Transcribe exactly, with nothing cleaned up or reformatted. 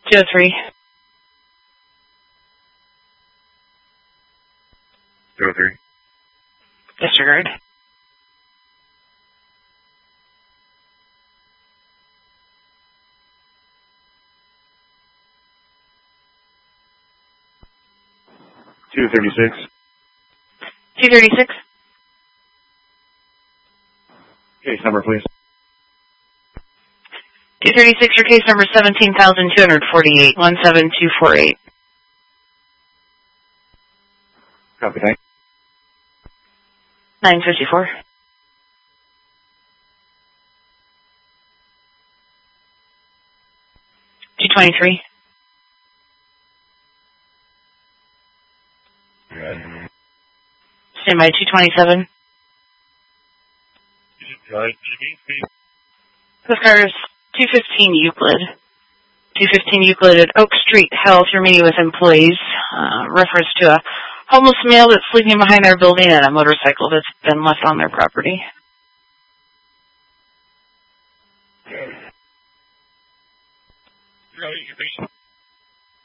two oh three. two oh three. Disregard. two thirty-six. two thirty-six. Case number, please. two thirty-six, your case number seventeen thousand two hundred forty-eight, one seven two four eight. Copy, thanks. nine fifty-four. two twenty-three. Right. Stand by two twenty-seven. Coast Guard is two fifteen Euclid. two fifteen Euclid at Oak Street Health. You're meeting with employees. Uh, reference to a homeless male that's sleeping behind their building and a motorcycle that's been left on their property. Right.